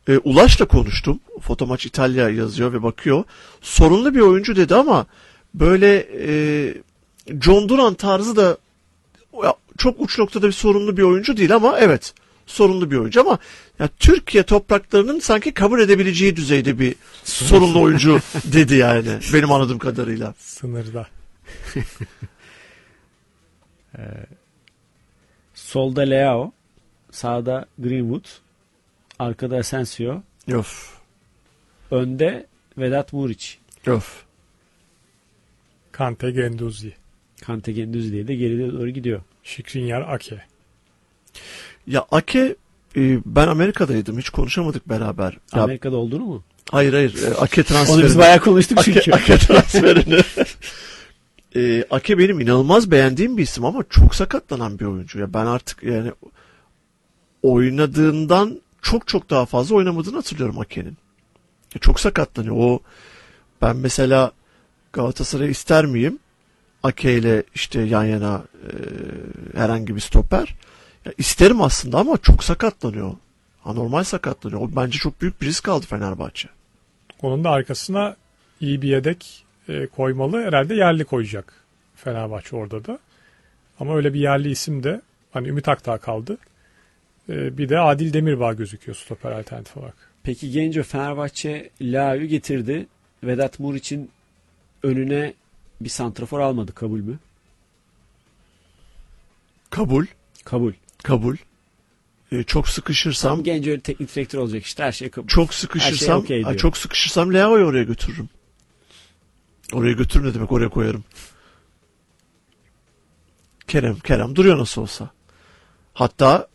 Ulaş'la konuştum. Fotomaç İtalya yazıyor ve bakıyor. Sorunlu bir oyuncu dedi ama böyle John Duran tarzı da çok uç noktada bir sorunlu bir oyuncu değil ama evet sorunlu bir oyuncu ama ya Türkiye topraklarının sanki kabul edebileceği düzeyde bir sorunlu oyuncu dedi yani benim anladığım kadarıyla. Sınırda. Solda Leao, sağda Greenwood, arkada Asensio, Of. önde Vedat Muriç. Of. Kante, Guendouzi. Kante Gündüz diye de geride doğru gidiyor. Skriniar, Ake. Ya Ake ben Amerika'daydım. Hiç konuşamadık beraber. Ya, Amerika'da olduğunu mu? hayır. Ake transferini. Onu biz bayağı konuştuk çünkü. Ake transferini. Ake benim inanılmaz beğendiğim bir isim ama çok sakatlanan bir oyuncu. Ya ben artık yani oynadığından çok daha fazla oynamadığını hatırlıyorum Ake'nin. Çok sakatlanıyor. Ben mesela Galatasaray'ı ister miyim? Ake ile işte yan yana herhangi bir stoper. Ya isterim aslında ama çok sakatlanıyor. Anormal sakatlanıyor. O bence çok büyük bir risk aldı Fenerbahçe. Onun da arkasına iyi bir yedek koymalı. Herhalde yerli koyacak Fenerbahçe orada da. Ama öyle bir yerli isim de hani Ümit Akdağ kaldı. Bir de Adil Demirbağ gözüküyor stoper alternatif olarak. Peki Genco Fenerbahçe Leao'yu getirdi. Vedat Muriç'in önüne bir santrafor almadı. Kabul mü? Kabul. Kabul. Çok sıkışırsam Tam Genco teknik direktör olacak işte her şey kabul. çok sıkışırsam Leao'yu oraya götürürüm. Oraya götürürüm ne demek? Oraya koyarım. Kerem duruyor nasıl olsa. Hatta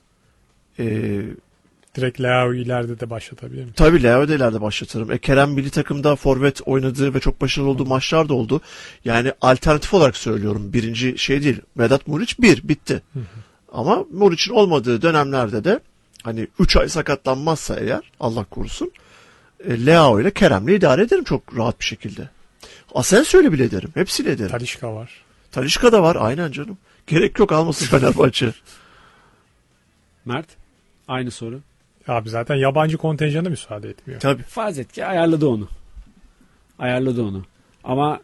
Direkt Leao'yu ileride de başlatabilir mi? tabii Leao'yu da ileride başlatırım. Kerem milli takımda forvet oynadığı ve çok başarılı olduğu maçlar da oldu. Yani alternatif olarak söylüyorum. Birinci şey değil. Vedat Muriç bitti. Ama Muriç'in olmadığı dönemlerde de hani 3 ay sakatlanmazsa eğer Allah korusun Leao ile Kerem'le idare ederim çok rahat bir şekilde. Asensio'yla bile ederim. Hepsiyle ederim. Talisca var. Talisca da var. Aynen canım. Gerek yok almasın Fenerbahçe. Mert aynı soru. Abi zaten yabancı kontenjanı müsaade etmiyor. Tabii. Farz et ki ayarladı onu. Ama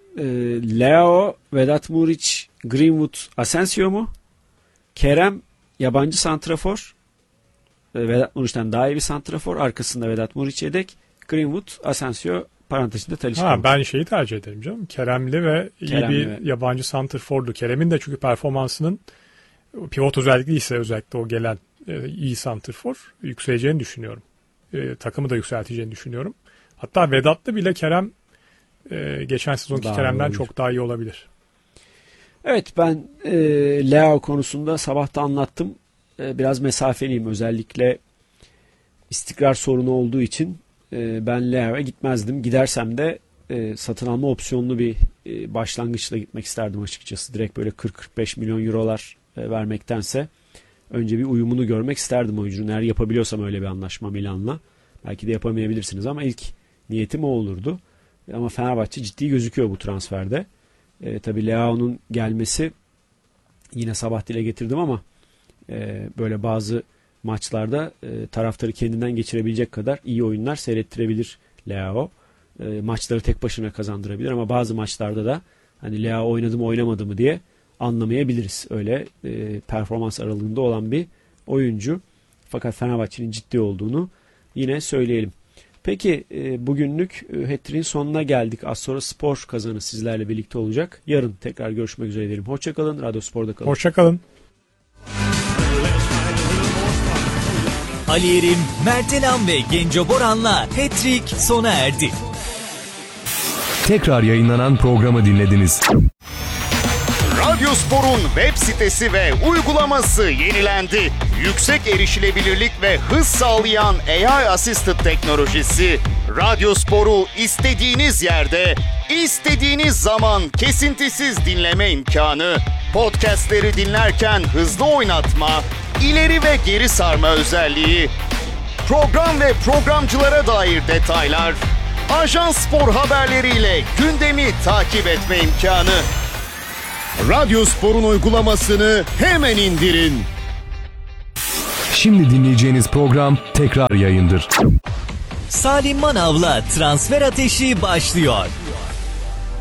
Leo, Vedat Muriç, Greenwood, Asensio mu? Kerem yabancı santrafor. Vedat Muriç'ten daha iyi bir santrafor. Arkasında Vedat Muriç yedek. Greenwood, Asensio parantezinde Talisca. Ben şeyi tercih ederim canım. Keremli ve iyi bir yabancı santraforlu. Kerem'in de çünkü performansının pivot özellikle o gelen iyi santrafor yükseleceğini düşünüyorum. Takımı da yükselteceğini düşünüyorum. Hatta Vedat'ta bile Kerem geçen sezonki daha Kerem'den çok daha iyi olabilir. Evet ben Leao konusunda sabahta anlattım. Biraz mesafeliyim. Özellikle istikrar sorunu olduğu için ben Leao'ya gitmezdim. Gidersem de satın alma opsiyonlu bir başlangıçla gitmek isterdim açıkçası. Direkt böyle 40-45 milyon eurolar vermektense önce bir uyumunu görmek isterdim oyuncunun. Eğer yapabiliyorsam öyle bir anlaşma Milan'la. Belki de yapamayabilirsiniz ama ilk niyetim o olurdu. Ama Fenerbahçe ciddi gözüküyor bu transferde. Tabii Leao'nun gelmesi yine sabah dile getirdim ama böyle bazı maçlarda taraftarı kendinden geçirebilecek kadar iyi oyunlar seyrettirebilir Leao. Maçları tek başına kazandırabilir ama bazı maçlarda da hani Leao oynadı mı oynamadı mı diye anlamayabiliriz. Öyle performans aralığında olan bir oyuncu. Fakat Fenerbahçe'nin ciddi olduğunu yine söyleyelim. Peki bugünlük Hat-Trick'in sonuna geldik. Az sonra spor kazanı sizlerle birlikte olacak. Yarın tekrar görüşmek üzere diyelim. Hoşçakalın. Radyo Spor'da kalın. Hoşçakalın. Ali Yerim, Mert Elam ve Genco Boran'la Hat-Trick sona erdi. Tekrar yayınlanan programı dinlediniz. Radyo Spor'un web sitesi ve uygulaması yenilendi. Yüksek erişilebilirlik ve hız sağlayan AI Assisted teknolojisi Radyo Spor'u istediğiniz yerde, istediğiniz zaman kesintisiz dinleme imkanı, podcastleri dinlerken hızlı oynatma, ileri ve geri sarma özelliği, program ve programcılara dair detaylar, Ajans Spor haberleriyle gündemi takip etme imkanı. Radyo Spor'un uygulamasını hemen indirin. Şimdi dinleyeceğiniz program tekrar yayındır. Salim Manav'la Transfer Ateşi başlıyor.